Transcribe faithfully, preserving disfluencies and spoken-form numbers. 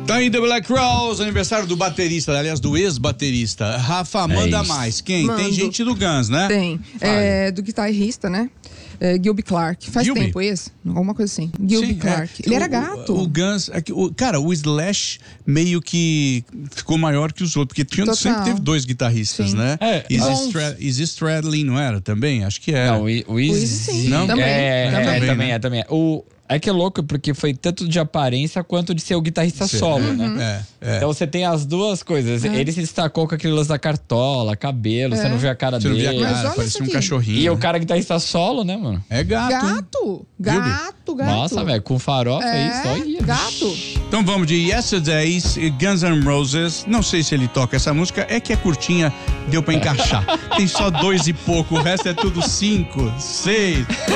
Tá aí The Black Crowes, aniversário do baterista, aliás, do ex-baterista. Rafa, manda É mais. Quem? Mando. Tem gente do Guns, né? Tem. É, do guitarrista, né? É, Gilby Clarke. Faz Gilby? tempo esse? Alguma coisa assim. Gilby Sim, Clarke. é. Ele era O- gato. O, o Guns, é que o- cara, o Slash meio que ficou maior que os outros, porque tinha, Total. sempre teve dois guitarristas, Sim. né? É, Izzy bons. Stra- Izzy Stradlin, não era também? Acho que era. Não, o, I- o Easy. Easy sim. Não? Também. É, é, também. é, Também, também, né? é, também. é. O, é que é louco, porque foi tanto de aparência quanto de ser o guitarrista Sim. solo, Uhum. né? É, é. Então você tem as duas coisas. Ele se destacou com aquele lance da cartola, cabelo, você não vê a cara Você não dele. via a Mas cara, olha parecia isso um aqui. cachorrinho. E né? o cara guitarrista solo, né, mano? É gato. hein? Gato. Gato, gato. Nossa, velho, com farofa É, aí, só ia. gato. Então vamos de Yesterdays, Guns N' Roses. Não sei se ele toca essa música, é que é curtinha, deu pra encaixar. Tem só dois e pouco, o resto é tudo cinco, seis.